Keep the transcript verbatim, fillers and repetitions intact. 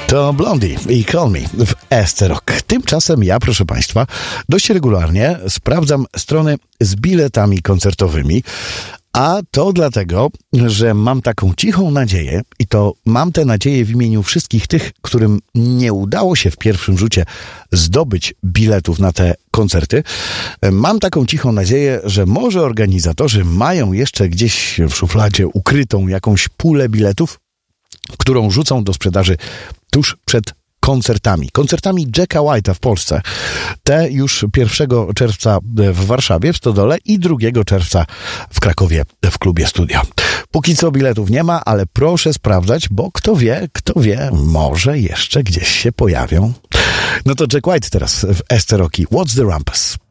To Blondie i Call Me w Ester Rock. Tymczasem ja, proszę Państwa, dość regularnie sprawdzam strony z biletami koncertowymi, a to dlatego, że mam taką cichą nadzieję i to mam tę nadzieję w imieniu wszystkich tych, którym nie udało się w pierwszym rzucie zdobyć biletów na te koncerty. Mam taką cichą nadzieję, że może organizatorzy mają jeszcze gdzieś w szufladzie ukrytą jakąś pulę biletów, którą rzucą do sprzedaży tuż przed koncertami. Koncertami Jacka White'a w Polsce. Te już pierwszego czerwca w Warszawie, w Stodole i drugiego czerwca w Krakowie w klubie Studio. Póki co biletów nie ma, ale proszę sprawdzać, bo kto wie, kto wie, może jeszcze gdzieś się pojawią. No to Jack White teraz w Ester Rock. What's the Rumpus?